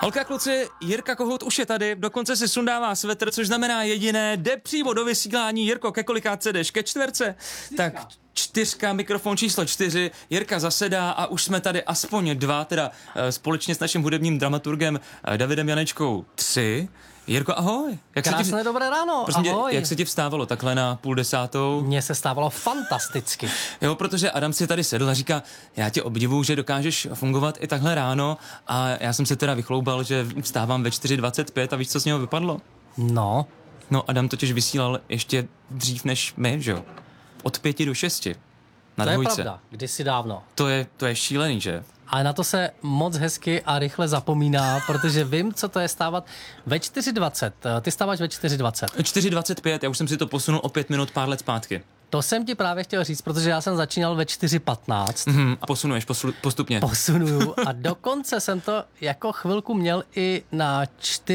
Holka, kluci, Jirka Kohout už je tady, dokonce si sundává svetr, což znamená jediné, jde přímo do vysílání. Jirko, ke kolikátce jdeš? Ke čtverce? Tak 4, mikrofon číslo 4, Jirka zasedá a už jsme tady aspoň 2, teda společně s naším hudebním dramaturgem Davidem Janečkou 3. Jirko, ahoj. Krásné dobré ráno, ahoj. Jak se ti vstávalo takhle na 9:30? Mně se stávalo fantasticky. Jo, protože Adam si tady sedl a říká, já tě obdivuju, že dokážeš fungovat i takhle ráno a já jsem se teda vychloubal, že vstávám ve 4:25 a víš, co z něho vypadlo? No, Adam totiž vysílal ještě dřív než my, že jo? Od 5 do 6. Na to dvojce. je pravda, kdysi dávno. To je šílený, že? Ale na to se moc hezky a rychle zapomíná, protože vím, co to je stávat ve 4:20. Ty stáváš ve 4:20. 4:25, já už jsem si to posunul o 5 minut pár let zpátky. To jsem ti právě chtěl říct, protože já jsem začínal ve 4:15. A posunuješ postupně. Posunuju a dokonce jsem to jako chvilku měl i na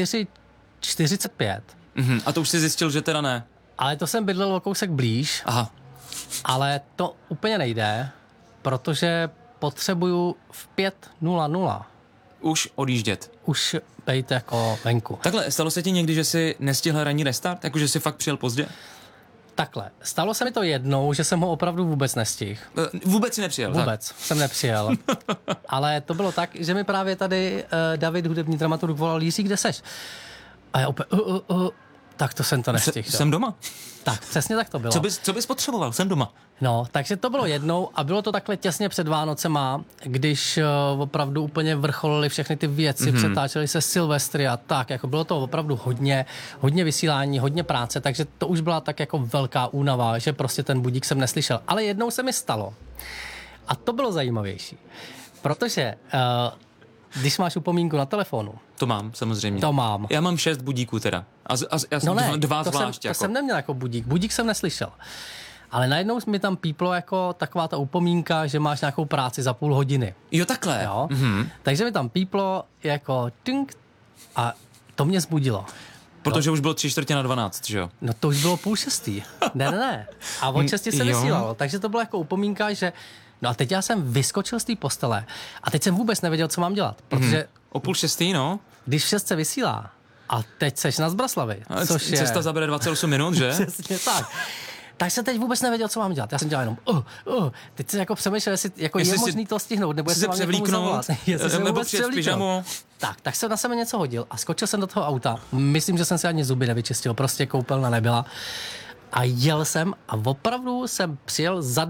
4:45. A to už jsi zjistil, že teda ne. Ale to jsem bydlel o kousek blíž. Aha. Ale to úplně nejde, protože potřebuju v 5:00 Už odjíždět. už bejt jako venku. Takhle, stalo se ti někdy, že jsi nestihl ranní restart? Jakože jsi fakt přijel pozdě? Takhle, stalo se mi to jednou, že jsem ho opravdu vůbec nestihl. Vůbec si nepřijel, Vůbec jsem nepřijel. Ale to bylo tak, že mi právě tady David, hudební dramaturg, volal: Jiří, kde seš? A já úplně, tak to jsem to nestihl. Jsem doma. Tak, přesně tak to bylo. Co bys potřeboval? Jsem doma. No, takže to bylo jednou a bylo to takhle těsně před Vánocema, když opravdu úplně vrcholily všechny ty věci, přetáčely se Silvestry a tak, jako bylo to opravdu hodně vysílání, hodně práce, takže to už byla tak jako velká únava, že prostě ten budík jsem neslyšel. Ale jednou se mi stalo a to bylo zajímavější, protože když máš upomínku na telefonu. To mám, samozřejmě. To mám. Já mám 6 budíků teda. A já jsem dva zvlášť. To jsem neměl jako budík. Budík jsem neslyšel. Ale najednou mi tam píplo jako taková ta upomínka, že máš nějakou práci za půl hodiny. Jo, takhle. Jo? Takže mi tam píplo jako tink a to mě zbudilo. Protože už bylo 3:45, že jo? No to už bylo 5:30. Ne. A od 6 se vysílalo. Takže to byla jako upomínka, že no a teď já jsem vyskočil z té postele a teď jsem vůbec nevěděl, co mám dělat, protože o 5:30, no. Když v 6 se vysílá a teď seš na Zbraslavi, což je... Cesta zabere 28 minut, že? Přesně tak. Tak jsem teď vůbec nevěděl, co mám dělat. Já jsem dělal jenom teď jsem jako přemýšlel, jestli je možný to stihnout, nebo jestli se převlíknout, nebo přijet v pyžamu. Tak jsem na sebe něco hodil a skočil jsem do toho auta. Myslím, že jsem si ani zuby nevyčistil, prostě koupelna nebyla. A jel jsem a opravdu jsem přijel za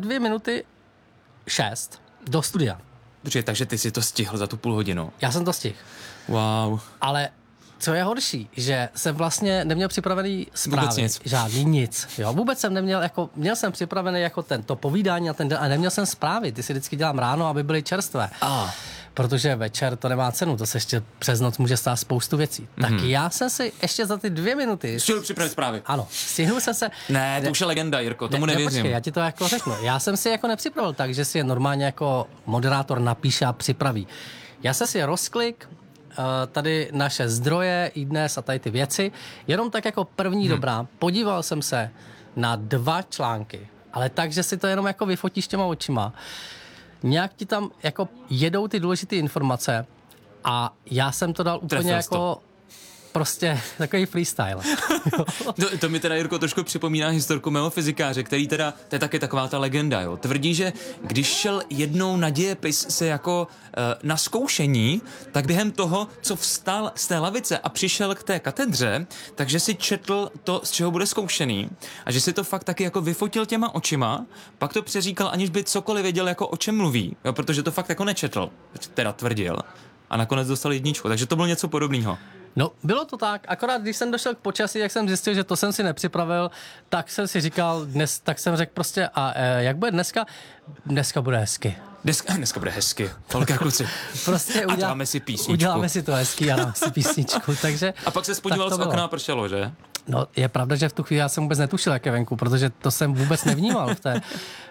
2:06 do studia. Počkej, takže ty si to stihl za tu půl hodinu. Já jsem to stihl. Wow. Ale co je horší, že jsem vlastně neměl připravený zprávy. Vůbec nic. Žádný nic. Jo, vůbec jsem neměl, měl jsem připravený jako to povídání a a neměl jsem zprávy. Ty si vždycky dělám ráno, aby byly čerstvé. Protože večer to nemá cenu, to se ještě přes noc může stát spoustu věcí. Tak já jsem si ještě za ty 2 minuty... Stihl připravit zprávy. Ano, stihl jsem se... Ne, to už je legenda, Jirko, tomu nevěřím. Počkej, já ti to jako řeknu. Já jsem si jako nepřipravil tak, že si je normálně jako moderátor napíše a připraví. Já jsem si rozklik tady naše zdroje, iDnes a tady ty věci, jenom tak jako první dobrá. Podíval jsem se na 2 články, ale tak, že si to jenom jako vyfotíš těma očima. Nějak ti tam jako jedou ty důležité informace a já jsem to dal úplně jako prostě takový freestyle. To mi teda, Jirko, trošku připomíná historku mého fyzikáře, který teda, to je taky taková ta legenda, jo. Tvrdí, že když šel jednou na dějepis se jako na zkoušení, tak během toho, co vstal z té lavice a přišel k té katedře, takže si četl to, z čeho bude zkoušený a že si to fakt taky jako vyfotil těma očima, pak to přeříkal, aniž by cokoliv věděl, jako o čem mluví, jo, protože to fakt jako nečetl, teda tvrdil. A nakonec dostal 1, takže to bylo něco podobného. No, bylo to tak, akorát když jsem došel k počasí, jak jsem zjistil, že to jsem si nepřipravil, tak jsem si říkal, tak jsem řekl prostě, jak bude dneska? Dneska bude hezky. Dneska bude hezky, holka, kluci. Prostě uděláme si písničku. Uděláme si to hezky a dáme si písničku, takže... A pak se spodíval z okna a pršelo, že? No, je pravda, že v tu chvíli já jsem vůbec netušil, jak je venku, protože to jsem vůbec nevnímal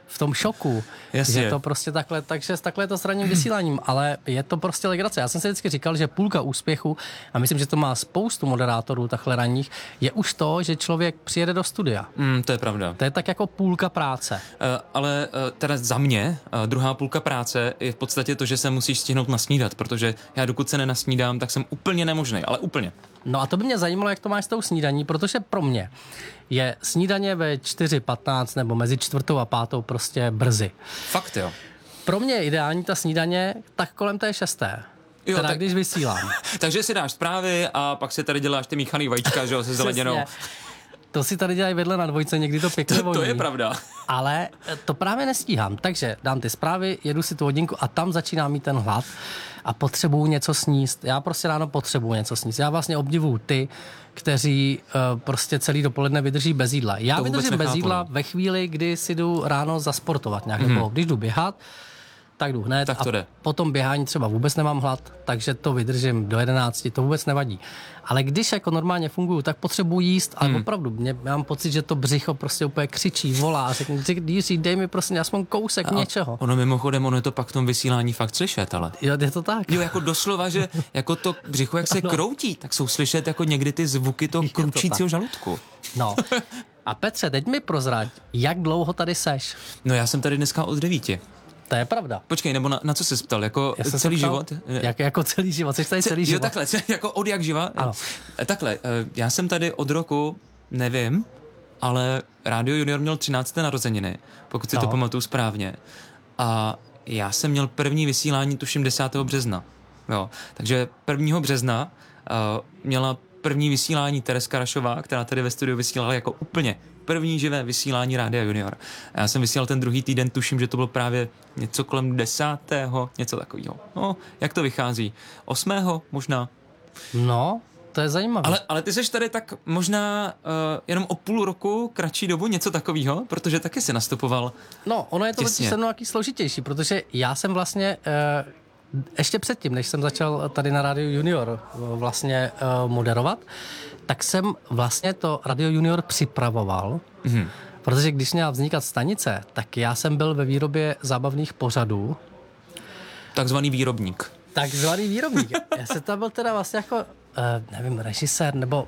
v tom šoku, Jasně. že to prostě takhle, takže takhle je to s ranním vysíláním, ale je to prostě legrace. Já jsem si vždycky říkal, že půlka úspěchu, a myslím, že to má spoustu moderátorů takhle ranních, je už to, že člověk přijede do studia. To je pravda. To je tak jako půlka práce. Ale teda za mě druhá půlka práce je v podstatě to, že se musíš stihnout nasnídat, protože já dokud se nenasnídám, tak jsem úplně nemožnej, ale úplně. No a to by mě zajímalo, jak to máš s tou snídaní, protože pro mě je snídaně ve 4:15 nebo mezi 4. a 5. prostě brzy. Fakt jo. Pro mě je ideální ta snídaně tak kolem té 6. Jo, teda tak- když vysílám. Takže si dáš zprávy a pak si tady děláš ty míchaný vajíčka, že jo, se zeleninou. Přesně. To si tady dělají vedle na dvojce, někdy to pěkně voní. To je pravda. Ale to právě nestíhám. Takže dám ty zprávy, jedu si tu hodinku a tam začínám mít ten hlad a potřebuju něco sníst. Já prostě ráno potřebuju něco sníst. Já vlastně obdivuju ty, kteří prostě celý dopoledne vydrží bez jídla. Já To vůbec vydržím bez nechápu, jídla no. ve chvíli, kdy si jdu ráno zasportovat nějak. Nebo když jdu běhat, tak jdu hned Tak to a jde. potom běhání třeba vůbec nemám hlad, takže to vydržím do 11, to vůbec nevadí. Ale když jako normálně funguju, tak potřebuji jíst, ale opravdu, já mám pocit, že to břicho prostě úplně křičí, volá a řekne, Jiří, dej mi prostě aspoň kousek něčeho. Ono mimochodem, ono je to pak v tom vysílání fakt slyšet, ale... Jo, je to tak. Jo, jako doslova, že jako to břicho, jak se kroutí, tak jsou slyšet jako někdy ty zvuky toho to kručícího žaludku. No. A Petře, teď mi prozrať, jak dlouho tady seš? No já jsem tady dneska od 9. To je pravda. Počkej, nebo na co jsi ptal? Jako Já jsem se celý ptal, život? Jako celý život, jsi tady celý Jo, život. takhle, jako od jak živa? Ano. Takhle, já jsem tady od roku, nevím, ale Rádio Junior měl 13. narozeniny, pokud si to pamatuju správně. A já jsem měl první vysílání, tuším 10. března. Jo, takže 1. března měla první vysílání Tereska Rašová, která tady ve studiu vysílala jako úplně první živé vysílání Rádia Junior. A já jsem vysílal ten druhý týden, tuším, že to bylo právě něco kolem 10. něco takového. No, jak to vychází? 8. možná. No, to je zajímavé. Ale ty seš tady tak možná jenom o půl roku, kratší dobu, něco takového, protože taky si nastupoval. No, ono je to Těsně. totiž se mnou jaký složitější, protože já jsem vlastně ještě předtím, než jsem začal tady na Radio Junior vlastně moderovat, tak jsem vlastně to Radio Junior připravoval, protože když měla vznikat stanice, tak já jsem byl ve výrobě zábavných pořadů. Takzvaný výrobník. Takzvaný výrobník. Já jsem tam byl teda vlastně jako, nevím, režisér nebo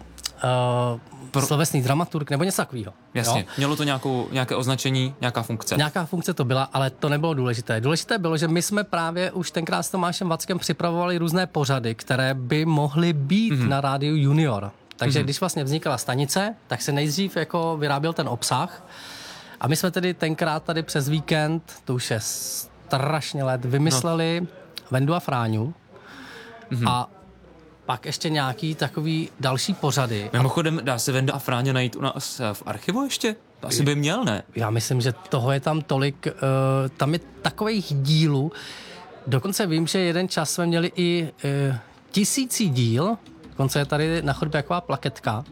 slovesný dramaturg nebo něco takového. Jasně. Jo? Mělo to nějaké označení, nějaká funkce. Nějaká funkce to byla, ale to nebylo důležité. Důležité bylo, že my jsme právě už tenkrát s Tomášem Vackem připravovali různé pořady, které by mohly být na Rádiu Junior. Takže když vlastně vznikala stanice, tak se nejdřív jako vyráběl ten obsah. A my jsme tedy tenkrát tady přes víkend, to už je strašně let, vymysleli Vendu a Fráňu. A pak ještě nějaký takový další pořady. Mimochodem, dá se Venda a Fráně najít u nás v archivu ještě? To asi by měl, ne? Já myslím, že toho je tam tolik, tam je takových dílů. Dokonce vím, že jeden čas jsme měli i 1000 díl, dokonce je tady na chodbě taková plaketka,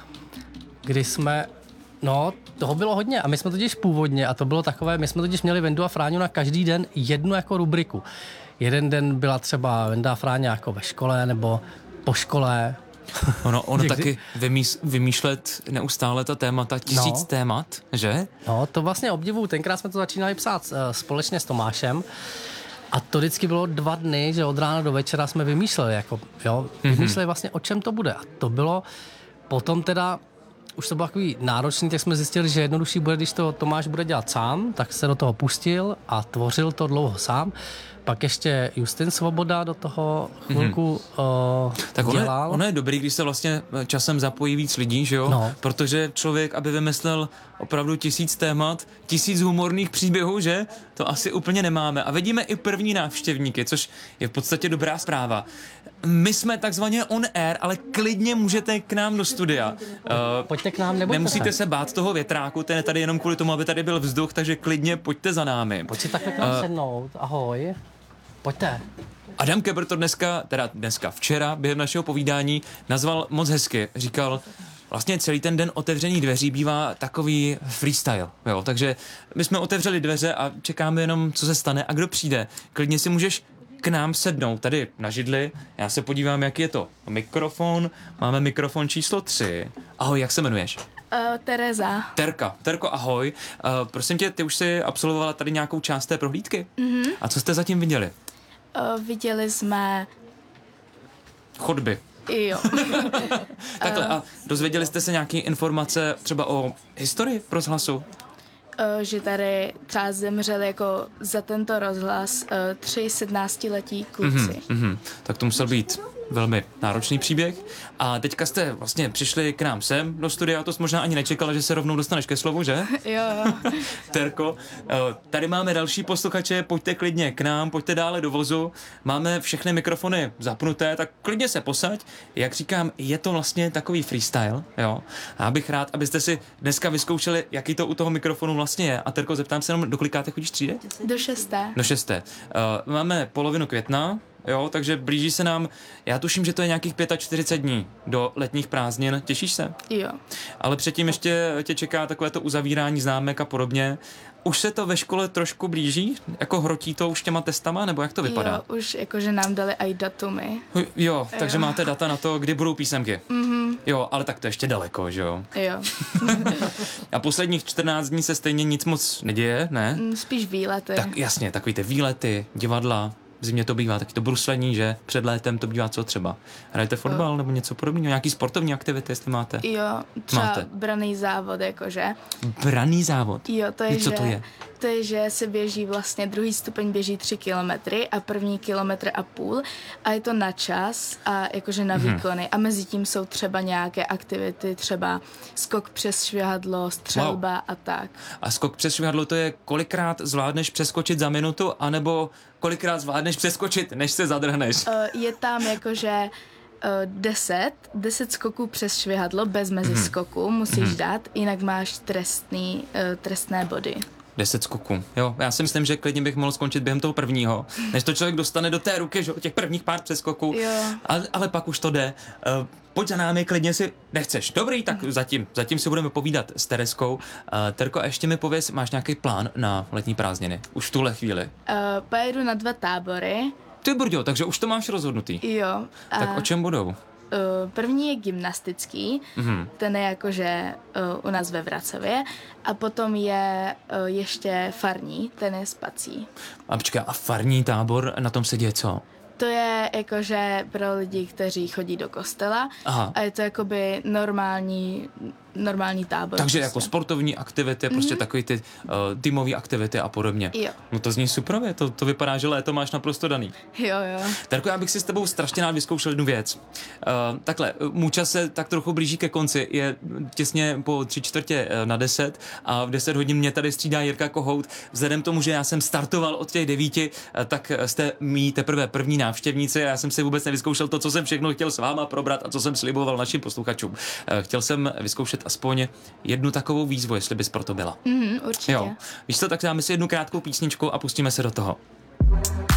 kdy jsme, no, toho bylo hodně a my jsme totiž původně, a to bylo takové, my jsme totiž měli Vendu a Fráňu na každý den jednu jako rubriku. Jeden den byla třeba Venda a Fráňa jako ve škole nebo po škole. Ono Někdy- taky vymýšlet neustále ta témata, 1000 témat, že? No, to vlastně obdivuju. Tenkrát jsme to začínali psát společně s Tomášem a to vždycky bylo 2 dny, že od rána do večera jsme vymýšleli, jako, jo, vymýšleli vlastně, o čem to bude. A to bylo potom teda, už to bylo takový náročný, tak jsme zjistili, že jednodušší bude, když to Tomáš bude dělat sám, tak se do toho pustil a tvořil to dlouho sám. Pak ještě Justin Svoboda do toho chvilku Tak dělal. ono je dobrý, když se vlastně časem zapojí víc lidí, že jo? No. Protože člověk, aby vymyslel opravdu 1000 témat, 1000 humorných příběhů, že? To asi úplně nemáme. A vidíme i první návštěvníky, což je v podstatě dobrá zpráva. My jsme takzvaně on air, ale klidně můžete k nám do studia. Pojďte k nám, nebojte Nemusíte se. se bát toho větráku, ten je tady jenom kvůli tomu, aby tady byl vzduch, takže klidně pojďte za námi. Pojď si takhle k nám sednout, ahoj. Pojďte. Adam Kebr to dneska, včera, během našeho povídání nazval moc hezky. Říkal, vlastně celý ten den otevřených dveří bývá takový freestyle, jo, takže my jsme otevřeli dveře a čekáme jenom, co se stane a kdo přijde. Klidně si můžeš k nám sednout tady na židli, já se podívám, jaký je to mikrofon, máme mikrofon číslo 3. Ahoj, jak se jmenuješ? Tereza. Terko, ahoj. Prosím tě, ty už jsi absolvovala tady nějakou část té prohlídky? Mm-hmm. A co jste zatím viděli? Viděli jsme... Chodby. Jo. Takhle, a dozvěděli jste se nějaké informace třeba o historii rozhlasu? Že tady třeba zemřeli jako za tento rozhlas 3 17letí kluci. Tak to musel být velmi náročný příběh. A teďka jste vlastně přišli k nám sem do studia, to jsi možná ani nečekala, že se rovnou dostaneš ke slovu, že? Jo. Terko, tady máme další posluchače, pojďte klidně k nám, pojďte dále do vozu, máme všechny mikrofony zapnuté, tak klidně se posaď. Jak říkám, je to vlastně takový freestyle, jo? A já bych rád, abyste si dneska vyzkoušeli, jaký to u toho mikrofonu vlastně je. A Terko, zeptám se jenom, do kolikáte chodíš třídy? Do 6. Do 6. Máme polovinu května, jo, takže blíží se nám, já tuším, že to je nějakých 45 dní do letních prázdnin. Těšíš se? Jo. Ale předtím ještě tě čeká takové to uzavírání známek a podobně. Už se to ve škole trošku blíží? Jako hrotí to už těma testama, nebo jak to vypadá? Jo, už jakože nám dali i datumy. Jo, takže máte data na to, kdy budou písemky. Mm-hmm. Jo, ale tak to ještě daleko, že jo? Jo. A posledních 14 dní se stejně nic moc neděje, ne? Spíš výlety. Tak jasně, takový ty výlety, divadla, v zimě to bývá taky to bruslení, že před létem to bývá co třeba. Hrajete fotbal nebo něco podobného, nějaký sportovní aktivity, jestli máte? Jo, třeba máte. branný závod, jakože. Branný závod? Jo, to je, co to je? To je, že se běží vlastně, druhý stupeň běží 3 kilometry a první 1,5 kilometr a je to na čas a jakože na výkony a mezi tím jsou třeba nějaké aktivity, třeba skok přes švihadlo, střelba a tak. A skok přes švihadlo to je kolikrát zvládneš přeskočit za minutu, anebo kolikrát zvládneš přeskočit, než se zadrhneš? Je tam jakože 10 skoků přes švihadlo bez meziskoků musíš dát, jinak máš trestné body. 10 skoků. Jo, já si myslím, že klidně bych mohl skončit během toho prvního, než to člověk dostane do té ruky, že těch prvních pár přeskoků. Ale pak už to jde. Pojď za námi, klidně si nechceš. Dobrý, tak zatím si budeme povídat s Tereskou. Terko, a ještě mi pověz, máš nějaký plán na letní prázdniny? Už v tuhle chvíli. Pojedu na 2 tábory. Ty brďo, takže už to máš rozhodnutý. Jo. Tak o čem budou? První je gymnastický, ten je jakože u nás ve Vracově a potom je ještě farní, ten je spací. A počkej, a farní tábor, na tom se děje co? To je jakože pro lidi, kteří chodí do kostela. Aha. A je to jakoby normální tábor. Takže prostě. jako sportovní aktivity, prostě takový ty týmové aktivity a podobně. Jo. No to zní super, to vypadá, že léto máš naprosto daný. Jo. Terko, já bych si s tebou strašně rád vyzkoušel jednu věc. Takhle, můj čas se tak trochu blíží ke konci, je těsně po 9:45 a v 10 hodin mě tady střídá Jirka Kohout. Vzhledem k tomu, že já jsem startoval od těch 9, tak jste mý teprve první návštěvníci a já jsem si vůbec nevyzkoušel to, co jsem všechno chtěl s váma probrat a co jsem sliboval našim posluchačům. Chtěl jsem vyzkoušet aspoň jednu takovou výzvu, jestli bys pro to byla. Určitě. Jo. Víš co, tak dáme si jednu krátkou písničku a pustíme se do toho.